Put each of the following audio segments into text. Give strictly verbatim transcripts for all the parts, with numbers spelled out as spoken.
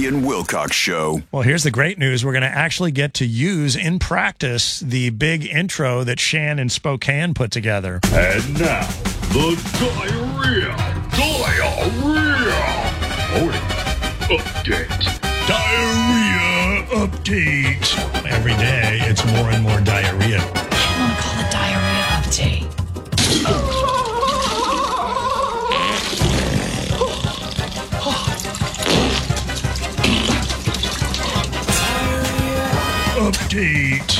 Woody and Wilcox Show. Well, here's the great news. We're going to actually get to use in practice the big intro that Shan and Spokane put together. And now, the diarrhea, diarrhea, oh, update. Diarrhea update. Every day, it's more and more diarrhea. I want to call it diarrhea update. Update.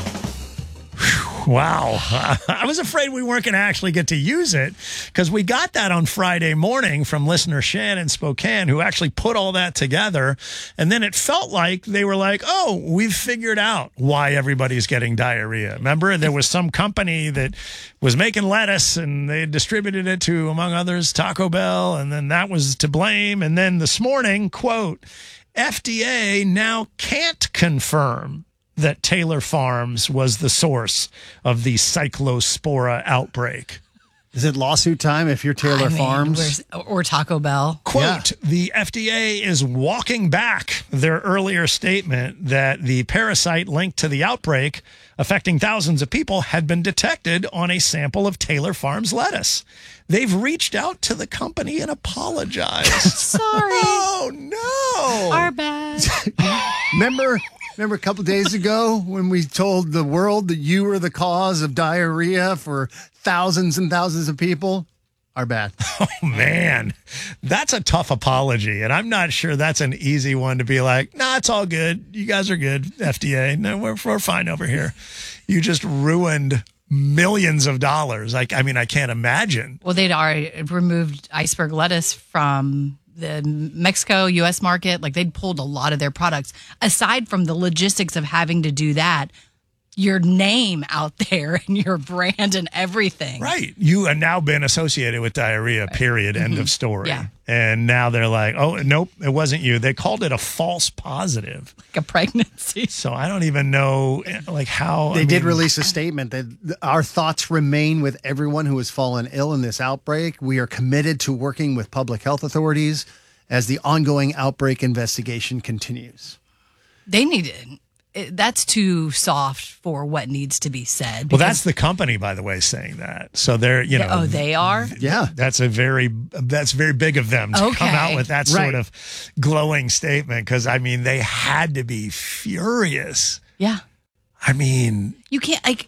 Whew, wow. I was afraid we weren't going to actually get to use it because we got that on Friday morning from listener Shan in Spokane, who actually put all that together. And then it felt like they were like, oh, we've figured out why everybody's getting diarrhea. Remember, there was some company that was making lettuce and they distributed it to, among others, Taco Bell. And then that was to blame. And then this morning, quote, F D A now can't confirm that Taylor Farms was the source of the Cyclospora outbreak. Is it lawsuit time if you're Taylor I mean, Farms? Or Taco Bell. Quote, Yeah. the F D A is walking back their earlier statement that the parasite linked to the outbreak affecting thousands of people had been detected on a sample of Taylor Farms lettuce. They've reached out to the company and apologized. Sorry. Oh, no. Our bad. Remember, remember a couple days ago when we told the world that you were the cause of diarrhea for thousands and thousands of people? Our bad. Oh, man, that's a tough apology. And I'm not sure that's an easy one to be like, nah, it's all good. You guys are good, F D A. No, we're, we're fine over here. You just ruined millions of dollars. Like, I mean, I can't imagine. Well, they'd already removed iceberg lettuce from the Mexico U S market. Like, they'd pulled a lot of their products. Aside from the logistics of having to do that, your name out there and your brand and everything. Right. You have now been associated with diarrhea, period, end of story. Yeah. And now they're like, oh, nope, it wasn't you. They called it a false positive. Like a pregnancy. So I don't even know, like, how. They I did mean, release a statement that our thoughts remain with everyone who has fallen ill in this outbreak. We are committed to working with public health authorities as the ongoing outbreak investigation continues. They need it. It, that's too soft for what needs to be said. Well, that's the company, by the way, saying that. So they're, you know. Oh, they are? Yeah. That's a very, that's very big of them to Okay. come out with that sort Right. of glowing statement. Because, I mean, they had to be furious. Yeah. I mean, You can't, like,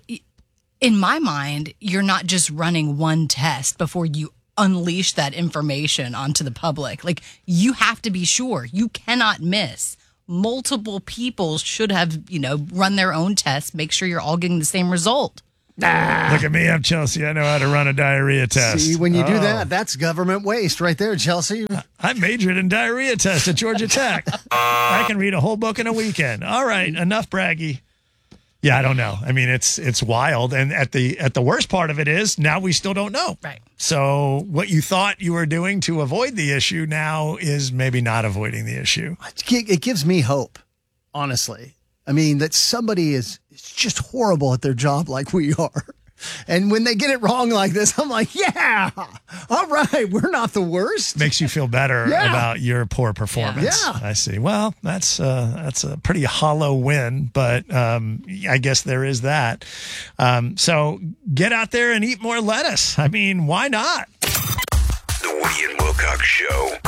in my mind, you're not just running one test before you unleash that information onto the public. Like, you have to be sure. You cannot miss. Multiple people should have, you know, run their own tests, make sure you're all getting the same result. look at me, I'm Chelsea. I know how to run a diarrhea test. See, when you do Oh. that, that's government waste right there, Chelsea. I majored in diarrhea test at Georgia Tech. I can read a whole book in a weekend. All right, enough braggy. Yeah, I don't know. I mean, it's it's wild, and at the at the worst part of it is now we still don't know. Right. So what you thought you were doing to avoid the issue now is maybe not avoiding the issue. It gives me hope, honestly. I mean, that somebody is is just horrible at their job like we are. And when they get it wrong like this, I'm like, yeah, all right, we're not the worst. Makes you feel better Yeah. about your poor performance. Yeah. I see. Well, that's uh, that's a pretty hollow win, but um, I guess there is that. Um, so get out there and eat more lettuce. I mean, why not? The Woody and Wilcox Show.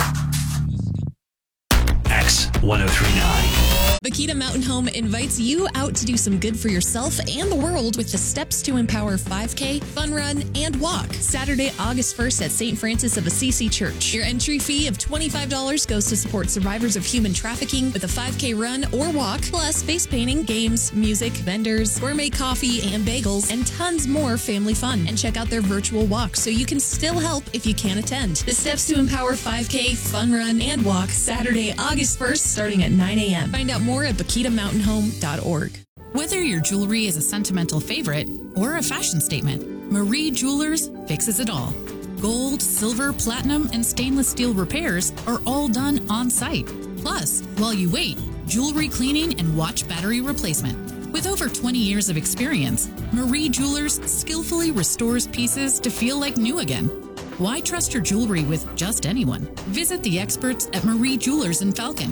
X ten thirty-nine. Bakita Mountain Home invites you out to do some good for yourself and the world with the Steps to Empower five K, Fun Run, and Walk. Saturday, August first at Saint Francis of Assisi Church. Your entry fee of twenty-five dollars goes to support survivors of human trafficking with a five K run or walk, plus face painting, games, music, vendors, gourmet coffee and bagels, and tons more family fun. And check out their virtual walk so you can still help if you can't attend. The Steps to Empower five K, Fun Run, and Walk, Saturday, August first, starting at nine a.m. Find out more at bakita mountain home dot org. Whether your jewelry is a sentimental favorite or a fashion statement, Marie Jewelers fixes it all. Gold, silver, platinum, and stainless steel repairs are all done on site. Plus, while you wait, jewelry cleaning and watch battery replacement. With over twenty years of experience, Marie Jewelers skillfully restores pieces to feel like new again. Why trust your jewelry with just anyone? Visit the experts at Marie Jewelers in Falcon.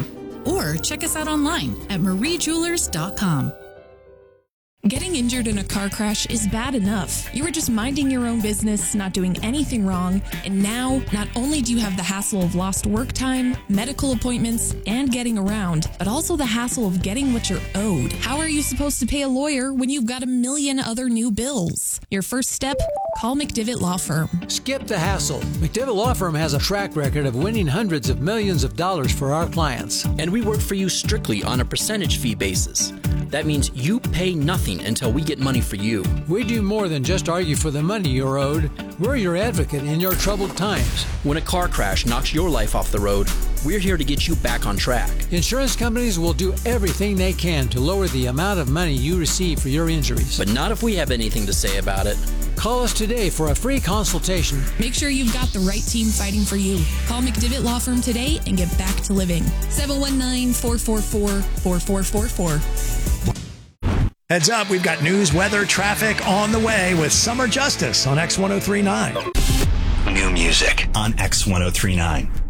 or check us out online at marie jewelers dot com. Getting injured in a car crash is bad enough. You were just minding your own business, not doing anything wrong, and now not only do you have the hassle of lost work time, medical appointments, and getting around, but also the hassle of getting what you're owed. How are you supposed to pay a lawyer when you've got a million other new bills? Your first step? Call McDivitt Law Firm. Skip the hassle. McDivitt Law Firm has a track record of winning hundreds of millions of dollars for our clients. And we work for you strictly on a percentage fee basis. That means you pay nothing until we get money for you. We do more than just argue for the money you're owed. We're your advocate in your troubled times. When a car crash knocks your life off the road, we're here to get you back on track. Insurance companies will do everything they can to lower the amount of money you receive for your injuries. But not if we have anything to say about it. Call us today for a free consultation. Make sure you've got the right team fighting for you. Call McDivitt Law Firm today and get back to living. seven one nine, four four four, four four four four. Heads up, we've got news, weather, traffic on the way with Summer Justice on X ten thirty-nine. New music on X ten thirty-nine.